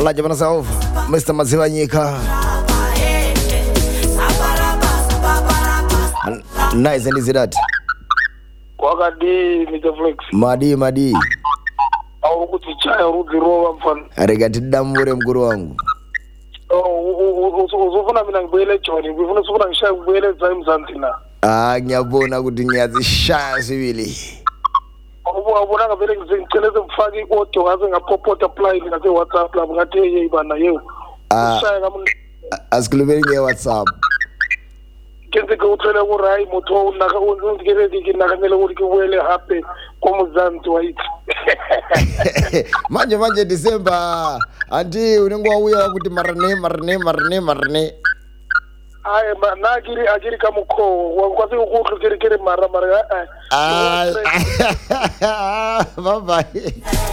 Large of myself, Mr. Mazivanyika. Nice and easy that. Wakadi Mr. Flex. Madi. Au kutichaya rudi roho mfano. Arigati damure mkuru wangu. Uzofuna mina ngibele choni. Uzofuna sufuna ngisha ngibele zaim zantina. Ngiyabona ukuthi ngiyazishaya sibili. Ubona ngavele ngizeleze mfaki i-audio ngaze ngapopota apply ngase WhatsApp lapho ngathi hey bana yeo. Ushaya kamuntu. Asikhulumeni nge-WhatsApp. Kenze ke uthole ku rai motho unaka ungikele dikinakanyele ukuthi kuwele happy komuzanti wayithi. Manje December anti unengwauya ukuthi marne. Ay manakiri akiri kamukho wakwazi ukudla kiri mara. Bye bye.